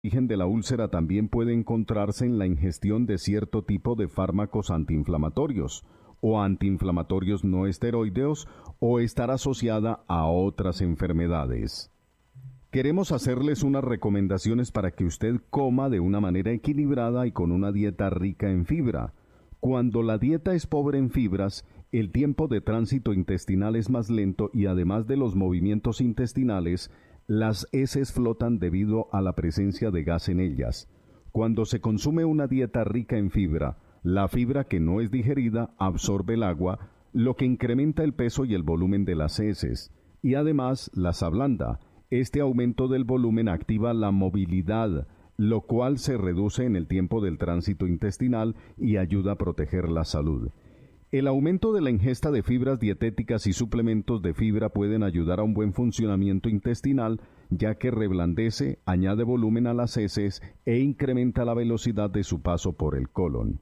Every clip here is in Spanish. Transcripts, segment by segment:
origen de la úlcera también puede encontrarse en la ingestión de cierto tipo de fármacos antiinflamatorios o antiinflamatorios no esteroideos o estar asociada a otras enfermedades. Queremos hacerles unas recomendaciones para que usted coma de una manera equilibrada y con una dieta rica en fibra. Cuando la dieta es pobre en fibras, el tiempo de tránsito intestinal es más lento y además de los movimientos intestinales, las heces flotan debido a la presencia de gas en ellas. Cuando se consume una dieta rica en fibra, la fibra que no es digerida absorbe el agua, lo que incrementa el peso y el volumen de las heces, y además las ablanda. Este aumento del volumen activa la movilidad, lo cual se reduce en el tiempo del tránsito intestinal y ayuda a proteger la salud. El aumento de la ingesta de fibras dietéticas y suplementos de fibra pueden ayudar a un buen funcionamiento intestinal, ya que reblandece, añade volumen a las heces e incrementa la velocidad de su paso por el colon.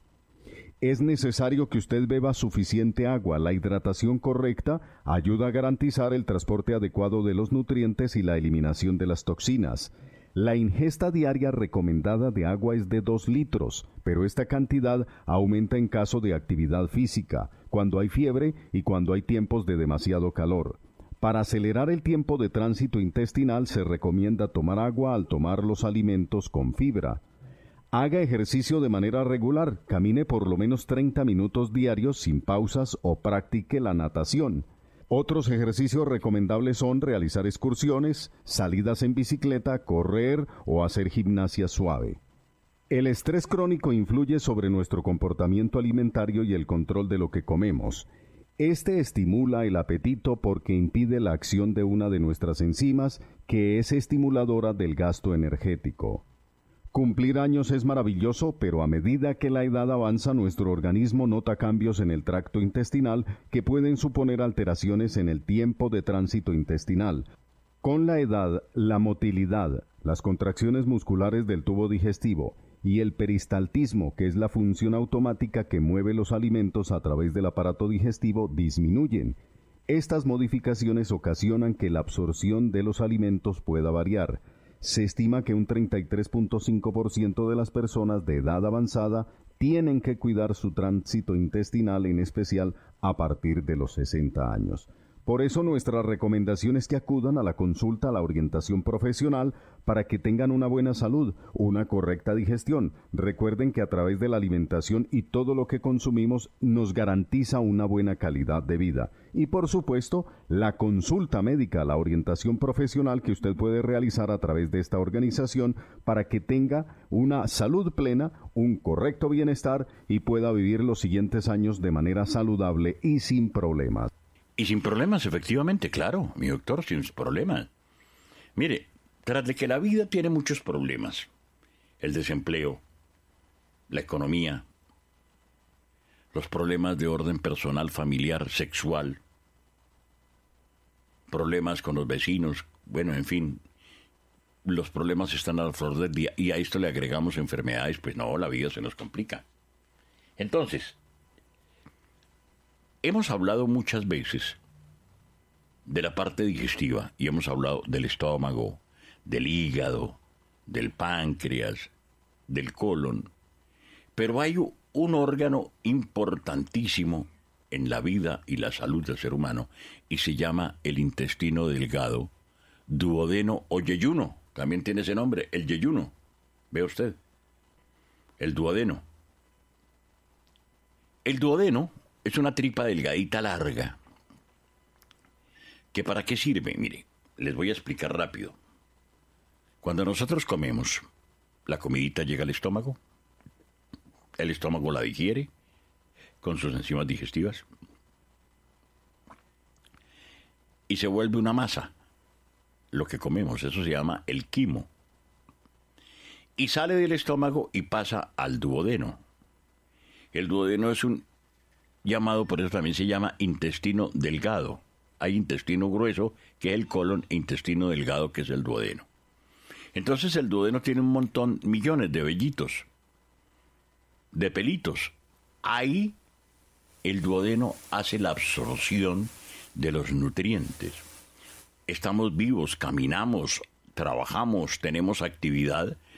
Es necesario que usted beba suficiente agua. La hidratación correcta ayuda a garantizar el transporte adecuado de los nutrientes y la eliminación de las toxinas. La ingesta diaria recomendada de agua es de 2 litros, pero esta cantidad aumenta en caso de actividad física, cuando hay fiebre y cuando hay tiempos de demasiado calor. Para acelerar el tiempo de tránsito intestinal se recomienda tomar agua al tomar los alimentos con fibra. Haga ejercicio de manera regular, camine por lo menos 30 minutos diarios sin pausas o practique la natación. Otros ejercicios recomendables son realizar excursiones, salidas en bicicleta, correr o hacer gimnasia suave. El estrés crónico influye sobre nuestro comportamiento alimentario y el control de lo que comemos. Este estimula el apetito porque impide la acción de una de nuestras enzimas, que es estimuladora del gasto energético. Cumplir años es maravilloso, pero a medida que la edad avanza, nuestro organismo nota cambios en el tracto intestinal que pueden suponer alteraciones en el tiempo de tránsito intestinal. Con la edad, la motilidad, las contracciones musculares del tubo digestivo y el peristaltismo, que es la función automática que mueve los alimentos a través del aparato digestivo, disminuyen. Estas modificaciones ocasionan que la absorción de los alimentos pueda variar. Se estima que un 33.5% de las personas de edad avanzada tienen que cuidar su tránsito intestinal, en especial a partir de los 60 años. Por eso nuestra recomendación es que acudan a la consulta, a la orientación profesional, para que tengan una buena salud, una correcta digestión. Recuerden que a través de la alimentación y todo lo que consumimos nos garantiza una buena calidad de vida. Y por supuesto, la consulta médica, la orientación profesional que usted puede realizar a través de esta organización para que tenga una salud plena, un correcto bienestar y pueda vivir los siguientes años de manera saludable y sin problemas. Y sin problemas, efectivamente, claro, mi doctor, sin problemas. Mire, tras de que la vida tiene muchos problemas, el desempleo, la economía, los problemas de orden personal, familiar, sexual, problemas con los vecinos, bueno, en fin, los problemas están a la flor del día y a esto le agregamos enfermedades, pues no, la vida se nos complica. Entonces, hemos hablado muchas veces de la parte digestiva y hemos hablado del estómago, del hígado, del páncreas, del colon, pero hay un órgano importantísimo en la vida y la salud del ser humano y se llama el intestino delgado, duodeno o yeyuno, también tiene ese nombre, el yeyuno, ve usted, el duodeno. El duodeno es una tripa delgadita larga. ¿Que para qué sirve? Mire, les voy a explicar rápido. Cuando nosotros comemos, la comidita llega al estómago, el estómago la digiere con sus enzimas digestivas y se vuelve una masa. Lo que comemos, eso se llama el quimo. Y sale del estómago y pasa al duodeno. El duodeno es un llamado, por eso también se llama intestino delgado. Hay intestino grueso, que es el colon, e intestino delgado, que es el duodeno. Entonces el duodeno tiene un montón, millones de vellitos, de pelitos. Ahí el duodeno hace la absorción de los nutrientes. Estamos vivos, caminamos, trabajamos, tenemos actividad